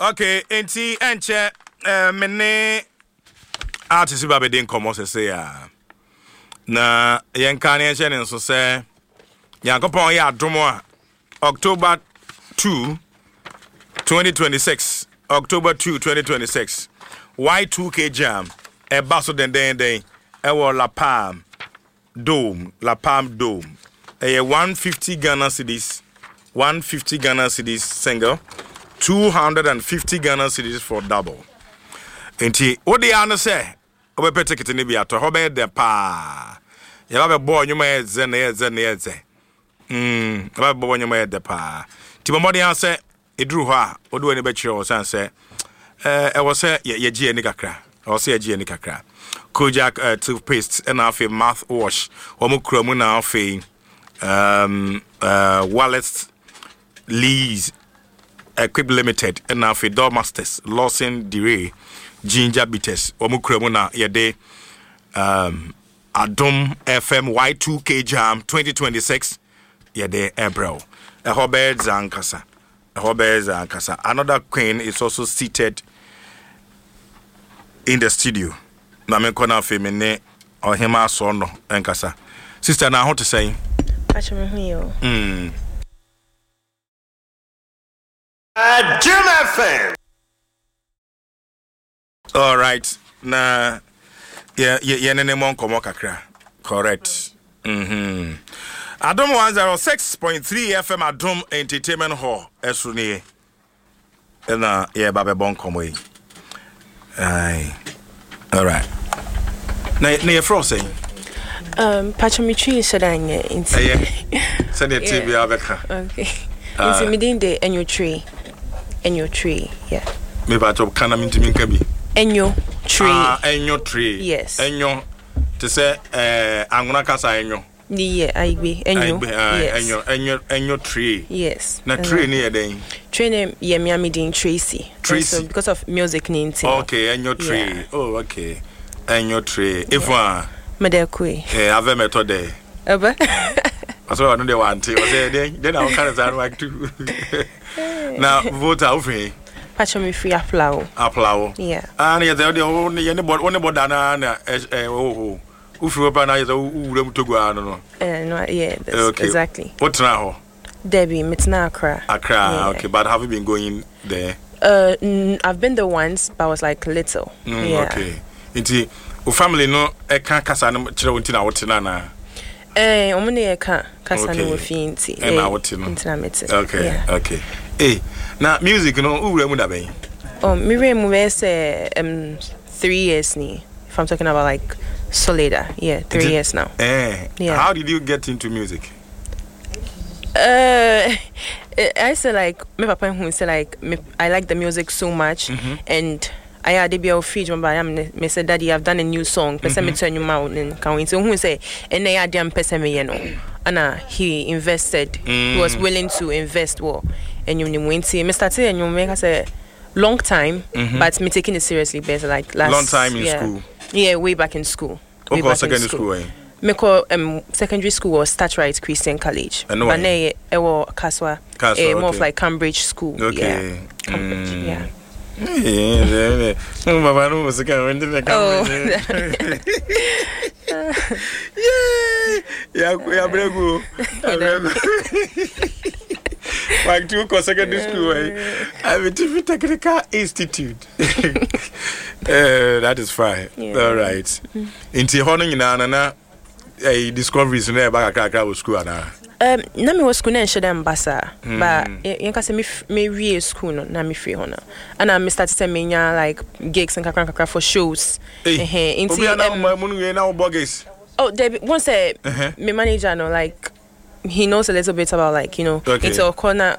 Okay, enti enche mene artist ba be den komo se ya. Na yen kan enche ne so se Yankopon ya adomo a October 2 2026 October 2 2026 Y2K Jam e baso den e wo La Palm Dome 150 Ghana cedis 150 Ghana cedis single 250 Ghana cedis for double. Enti what the answer say obe ticket ni bi ato hobe de pa ya ba bo nyuma eze na eze ba bo nyuma ede pa ti mo de answer eduru ho a odo ani be kire o san say e wo say ye gie ni kakra o say ye gie ni kakra Kojak toothpaste and afi mouthwash omo kura mu na afi Wallet Lees Equip Limited and afi Dormasters Lawson Dire Ginger Bitters omo kura mu na ye de Adom FM Y2K Jam 2026 ye de Ebro Hobert Zankasa another queen is also seated in the studio. Na me kona fe me ne ohema so no enkasa. Sister na how to say? Pacho me hu yo. Jim FM. All right. Na ye ne mon komo kakra. Correct. Adom 106.3 FM Adom Entertainment Hall esuni. Na ye babe bon komo yi. Aye. All right. Na ye fro say. Pacho me tree shadanye inti. Send it TV abeka. Okay. Inti me din de enyo tree. Yeah. Me pacho kana minti minka bi. Enyo tree. Enyo tree. Yes. Enyo to say anguna kasa enyo. Yeah, Aigbe enyo. Yes. Enyo tree. Yes. Na tree ni eden. Tree name ye me din Tracy. So because of music ni inti. Okay, enyo tree. Yeah. Oh, okay. Enyo tree. If one Medekwe. Ave method Aba. So I know they want to. Then I can say like too. Now vote out for. Pacho me free applaw. Yeah. And you the only anybody na oh. Ufro pa na you urem to go no. No, yeah, that's okay. Exactly. What now? Debbie, Mitna Accra. Yeah. Okay, but have you been going there? I've been there once, but I was like little. Yeah. Okay. Inti family no e kan kasa no kire wonti na wote na na. Omune e kan kasa no wofi nti. Na wote no. Nti na mete. Okay. Yeah. Okay. Na music no uwure mu da ben. Oh, me we say 3 years ni. If I'm talking about like Solida, 3 years now. Yeah. How did you get into music? I say like my papa who say like I like the music so much and I had be of feed me said daddy I've done a new song person me turn you out and can so who say and I had person me and he invested he was willing to invest and you went to me started and you make us a long time but me taking it seriously better like last long time in school. Yeah, way back in school. Okay, secondary school. Me call secondary school was Startright Christian College. But now I was Kaswa. More of like Cambridge school. Okay. Yeah. Cambridge, yeah. Mama no was Cambridge. Yeah, bregu. Like to secondary school. I'm a different technical institute. That is fine. Yeah. All right. Inti hono nyina na discoveries na ba kakra wo school na. Na me was school na sheda mbasa. But yenka se me wie school no na me free hono. And I started to menya like gigs and kakra for shows. Inti na munu we na bogus. Oh, once me manager no like he knows a little bit about like into a corner